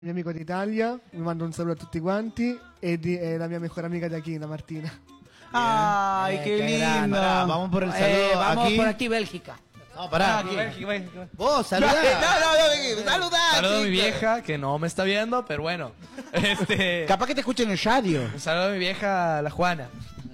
mio amico d'Italia, vi mando un saluto a tutti quanti e la mia migliore amica de aquí, la Martina. Ay, qué lindo. Pará, vamos por el saludo Vamos aquí. por aquí, Bélgica. No, pará. Aquí. Vos, saludá. Saludá. Saludo a mi chicos. vieja, que no me está viendo, pero bueno. Capaz que te escuchen en el radio. Un saludo a mi vieja, la Juana.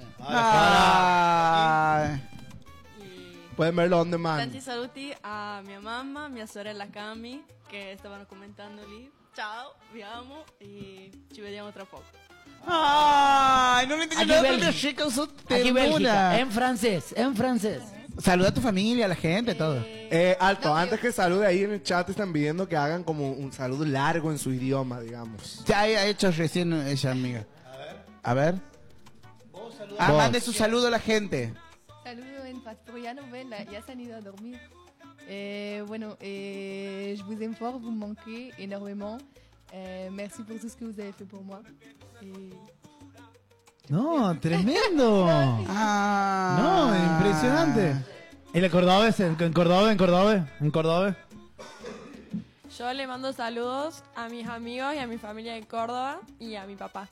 Ay. Pueden verlo on demand. Tanti saluti a mia mamma, mia sorella Cami, che stavano commentando lì. Ciao, vi amo e ci vediamo tra poco. Ay, no le entiendo Aquí nada, pero Bélgica. chicos, son Aquí Bélgica, ternura. en francés, en francés. Saluda a tu familia, a la gente, todo. Alto, antes que salude ahí en el chat están pidiendo que hagan como un saludo largo en su idioma, digamos. Ya ha hecho recién ella, amiga. A ver. Vos. Mande su saludo a la gente. Saludos en asturiano, ven, ya se han ido a dormir. Je vous aime fort, vous me manquez énormément. Merci pour tout ce que vous avez fait pour moi. No, tremendo. No, impresionante. ¿El cordobés? ¿En cordobés? Yo le mando saludos a mis amigos y a mi familia de Córdoba y a mi papá.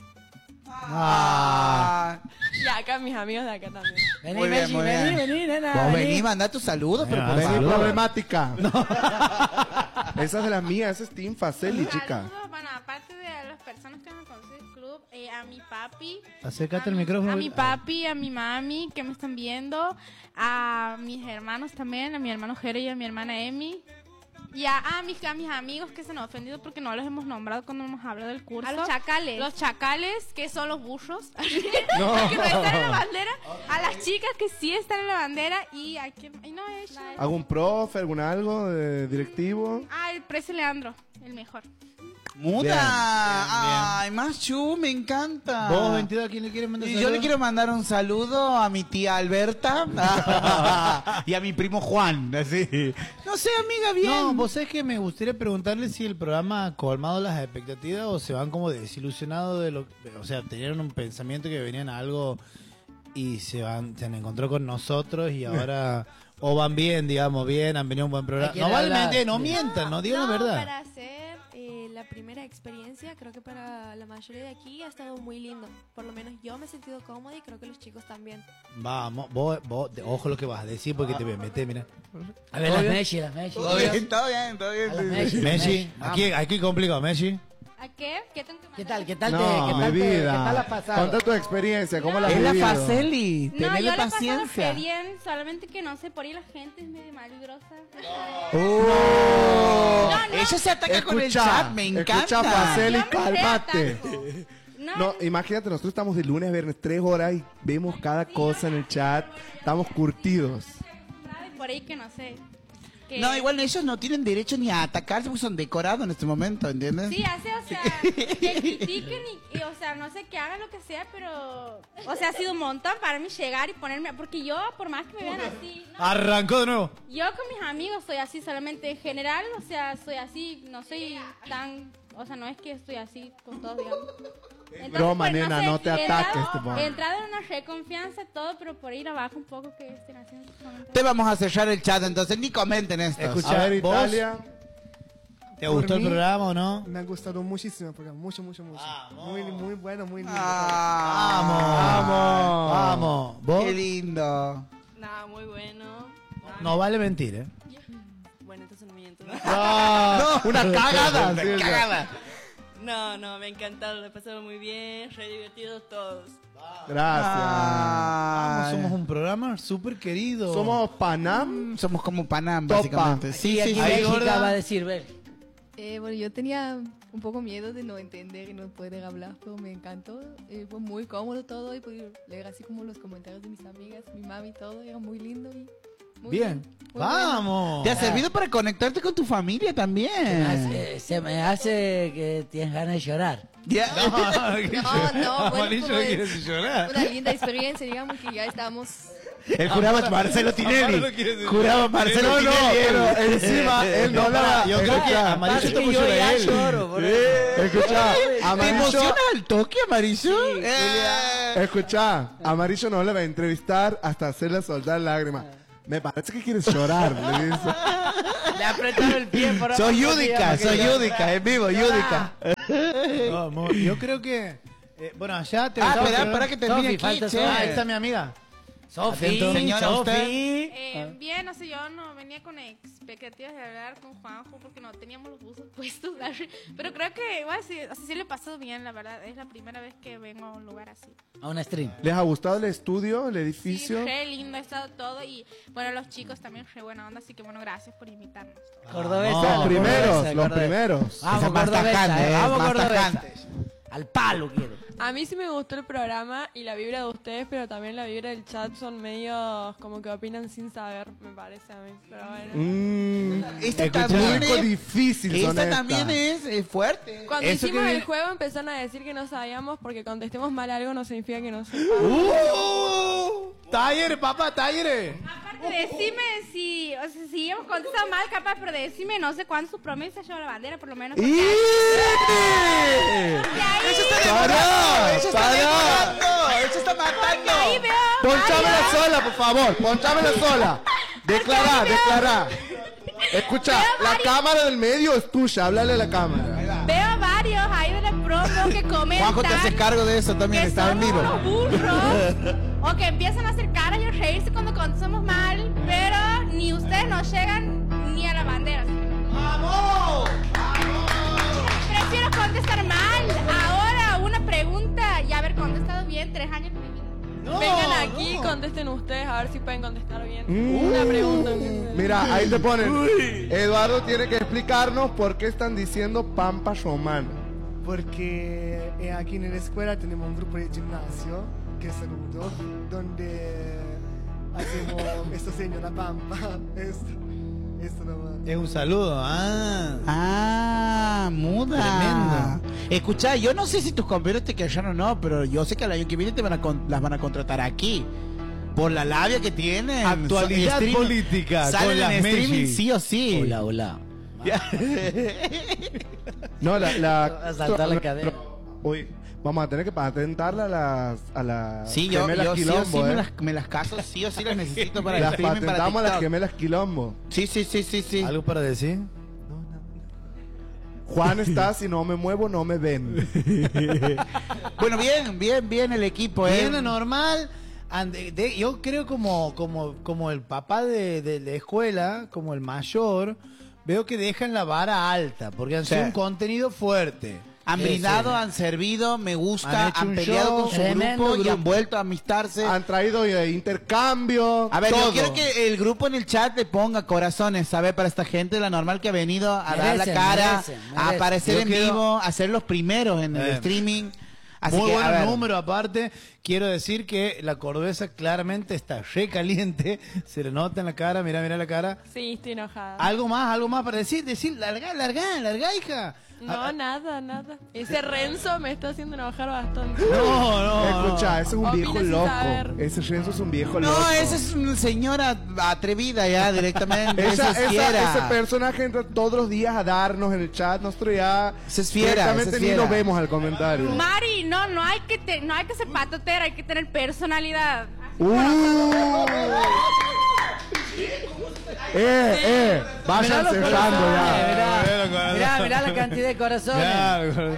Y acá a mis amigos de acá también. Vení, Muy bien, Messi, muy bien. vení, nena. Vos vení, mandá tus saludos, pero por Vení, favor. problemática. Esa es de la mía, esa es Team Faceli, chica. Saludos, bueno, aparte de las personas que me conocen del club, a mi papi. Acércate al micrófono. A mi papi, a mi mami que me están viendo, a mis hermanos también, a mi hermano Jere y a mi hermana Emi. Y a mis amigos que se nos han ofendido porque no los hemos nombrado cuando hemos hablado del curso. A los chacales. Los chacales, que son los burros. No. que no están en la bandera. A las chicas que sí están en la bandera. Y a quien... Ay, no, es... ¿Algún profe, algún algo de directivo? Ah, el prese Leandro, el mejor. Muda. Bien, Ay, Machu, me encanta. ¿Vos, 22, a quién le quieres mandar Y saludos? yo le quiero mandar un saludo a mi tía Alberta y a mi primo Juan, así. No sé, amiga, bien. No, vos sabés que me gustaría preguntarle si el programa ha colmado las expectativas o se van como desilusionados de lo... O sea, tenían un pensamiento que venían a algo y se han encontrado con nosotros y ahora... O van bien, digamos, bien, han venido a un buen programa. Hay que No hablar, vale, no sí. mientan, no digan la verdad. Para hacer la primera experiencia, creo que para la mayoría de aquí ha estado muy lindo. Por lo menos yo me he sentido cómoda y creo que los chicos también. Vamos, vos, ojo lo que vas a decir porque te voy a meter, mira. A ver, las Messi, las Messi. Todo bien, todo bien, todo bien. A las Messi. Messi, aquí complicado, Messi. ¿A qué? ¿Qué tengo que mandar? ¿Qué tal? ¿Qué tal? No, ¿Qué mi tal? ¿Qué tal vida. has pasado? Cuenta tu experiencia, ¿cómo la has Es la vivido? Faceli, No, tenele yo la he pasado paciencia. re bien, solamente que no sé, por ahí la gente es medio malgrosa. Oh, No, no. ella se ataca con el chat, me encanta. Escucha, Faceli, No me cálmate. No, No, imagínate, nosotros estamos de lunes a viernes 3 horas y vemos cada cosa en el chat. Estamos curtidos. por ahí que no sé. Que... No, igual ellos no tienen derecho ni a atacarse porque son decorados en este momento, ¿entiendes? Sí, hace, o sea, que critiquen y, o sea, no sé, que hagan lo que sea, pero, o sea, ha sido un montón para mí llegar y ponerme, porque yo, por más que me vean así, no, Arrancó de nuevo. yo con mis amigos soy así solamente en general, o sea, soy así, no soy tan, o sea, no es que estoy así con todos, digamos. Entonces, broma, nena, no te ataques, te pongo. He entrado en una reconfianza, todo, pero por ir abajo un poco que estén haciendo sus comentarios. Te vamos a cerrar el chat, entonces ni comenten esto. Escucha, A ver, ¿vos? Italia. ¿Te gustó Por el mí, programa o no? Me ha gustado muchísimo el programa, mucho. Muy bueno, muy lindo. Vamos. ¿Vos? Qué lindo. Nada, muy bueno. No vale mentir, ¿eh? Bueno, entonces no miento. Una cagada. Una sí, o sea. cagada. No, me ha encantado, lo he pasado muy bien, re divertidos todos. Gracias. Vamos, somos un programa súper querido. Somos Panam. Somos como Panam, Topa. básicamente. Sí, aquí Ahí, Bélgica gorda. va a decir, Bel. Yo tenía un poco miedo de no entender y no poder hablar, pero me encantó. Fue muy cómodo todo y poder leer así como los comentarios de mis amigas, mi mami, todo. Era muy lindo y muy Bien. Muy bueno. Vamos. Te ha servido para conectarte con tu familia también. Se me hace que tienes ganas de llorar. Ya. No, bueno, Amarillo como quiere es llorar. una linda experiencia, digamos que ya estamos... Él juraba Marcelo Tinelli. Juraba Marcelo No, Tinelli. pero encima él no la... Yo creo que Amarillo Pasa te que puso yo ya a él. lloro, bro. Escucha, ¿Te Amarillo... emociona al toque, Amarillo? Escucha, Amarillo no le va a entrevistar hasta hacerle soltar lágrimas. Me parece que quieres llorar. le dice. Le apretaron el pie por Soy Yudica, en vivo, Yudica. No, amor, yo creo que... bueno, allá te... espera que termine Sofi, aquí, falta che. Sofi. Ahí está mi amiga. Sofi, Atento. Señora, Sofi. Bien, no sé, yo no venía con expectativas de hablar con Juanjo porque no teníamos los buzos puestos. Pero creo que igual sí le pasó bien, la verdad. Es la primera vez que vengo a un lugar así. A un stream. ¿Les ha gustado el estudio, el Sí, edificio? re lindo ha estado todo y bueno, los chicos también re buena onda, así que bueno, gracias por invitarnos. Cordobesa. Los primeros. Vamos, Esa más Cordobesa, tajante, vamos, más Cordobesa. tajante. Al palo quiero. A mí sí me gustó el programa y la vibra de ustedes, pero también la vibra del chat son medios como que opinan sin saber, me parece a mí. Pero bueno. Esta Escucha, también público es, difícil son esta estas. también es fuerte. Cuando Eso hicimos que el viene- juego empezaron a decir que no sabíamos porque contestemos mal algo no significa que no sepamos. ¡Taller, papá, taller! Aparte, decime si hemos contestado mal, capaz, pero decime no sé cuándo sus promesas llevan la bandera, por lo menos. ¡Y! Eso está matando. Ahí veo Ponchámela varios- sola, por favor. Ponchámela sola. Declará. Escucha, la cámara del medio es tuya. Háblale a la cámara. Veo varios ahí de la promo que comentan Juanjo, te haces cargo de eso también, que está en somos vivo. unos burros o que empiezan a hacer caras y a reírse cuando contestamos mal, pero ni ustedes nos llegan ni a la bandera. así que ¡Vamos! prefiero contestar mal. Ahora una pregunta y haber contestado bien 3 años de mi vida. Vengan aquí, contesten ustedes a ver si pueden contestar bien. Una pregunta. Mira, ahí te ponen. Eduardo tiene que explicarnos por qué están diciendo Pampa Romana. Porque aquí en la escuela tenemos un grupo de gimnasio que es saludo, donde hacemos esto señor la pampa. Esto nomás. Es un saludo, Muda. Tremendo. Escuchá, yo no sé si tus compañeros te callaron o no, pero yo sé que el año que viene las van a contratar aquí. Por la labia que tienen. Actualidad Streaming- política Salen con las en streaming Meji. sí o sí. Hola, hola. No, Va a saltar la cadena. Uy, vamos a tener que patentarla a las Sí, yo gemelas sí o Quilombo, sí ¿eh? me las caso, sí o sí las necesito para el Las streaming, para patentamos a las TikTok. gemelas Quilombo. Sí. ¿Algo para decir? Juan está, si no me muevo, no me ven. Bueno, bien el equipo, Bien, normal. Yo creo como el papá de la escuela, como el mayor, veo que dejan la vara alta, porque han Sí. sido un contenido fuerte. Han brindado, han servido, me gusta, Han hecho han un peleado show. con su Tremendo grupo y grupo. han vuelto a amistarse. Han traído intercambio. A ver, todo. yo quiero que el grupo en el chat le ponga corazones, ¿sabes? Para esta gente, la normal que ha venido a dar la Merecen, cara, merecen. a aparecer Yo en quiero- vivo, a ser los primeros en el streaming. Así Muy que, a buen ver, número aparte. Quiero decir que la cordobesa claramente está re caliente. Se le nota en la cara, mira la cara. Sí, estoy enojada. Algo más para decir, larga, hija. No, nada. Ese Renzo me está haciendo enojar bastante. No. Escucha, ese es un Opina viejo sin loco. saber. Ese Renzo es un viejo loco. No, esa es una señora atrevida ya directamente. Esa es Ese fiera. personaje entra todos los días a darnos en el chat. Nosotros ya Esa es fiera, directamente esa es ni fiera. nos vemos al comentario. Mari, no hay que ser patotera, hay que tener personalidad. Vayan Mirá los cerrando corazones, ya. mirá la cantidad de corazones.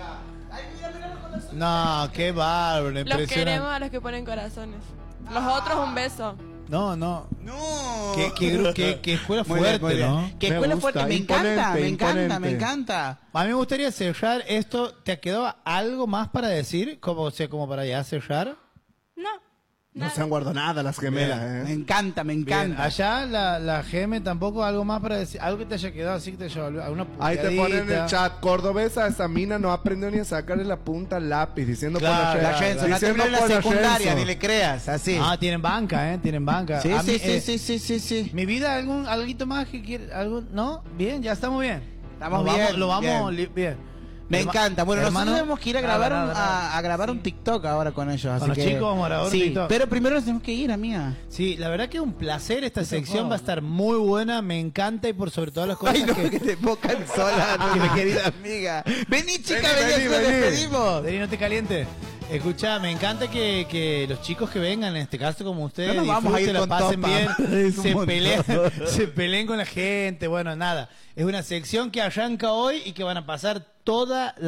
No, qué bárbaro, Los impresionante. queremos a los que ponen corazones. Los otros un beso. No. No. Qué escuela Muy bien, muy fuerte, bien. ¿no? Qué Me escuela gusta, fuerte, me encanta, imponente. me encanta. A mí me gustaría cerrar esto. ¿Te quedó algo más para decir? Como para ya cerrar. No se han guardado nada las gemelas, Me ¿eh? encanta, me Bien, encanta. allá la GM tampoco algo más para decir. Algo que te haya quedado así que te haya volvido. Alguna Ahí te ponen en el puteadita. chat, cordobesa, esa mina no aprendió ni a sacarle la punta al lápiz, diciendo Claro, por La la Jensen, no te diciendo en la por la secundaria, Jensen. ni le creas, así. Ah, tienen banca, tienen banca. Sí, A mí, sí. Mi vida, alguito más que quiere, algo, ¿no? Bien, ya estamos bien. Estamos Nos bien, vamos, lo vamos bien. bien. Me encanta. Bueno, hermano, nosotros tenemos que ir a grabar, nada. a grabar un TikTok ahora con ellos. Así Con los que, chicos vamos a grabar un sí, TikTok. pero primero nos tenemos que ir, amiga. Sí, la verdad que es un placer. Esta sección va a estar muy buena. Me encanta y por sobre todas las cosas Ay, no, que... que te pongan sola, mi querida amiga. Vení, chica, Vení, vení, nos vení. despedimos. Dani, no te calientes. Escucha, me encanta que los chicos que vengan, en este caso como ustedes, No nos vamos a ir disfruten, la con pasen Topa. bien, Es un montón. se peleen con la gente, bueno, nada. Es una sección que arranca hoy y que van a pasar toda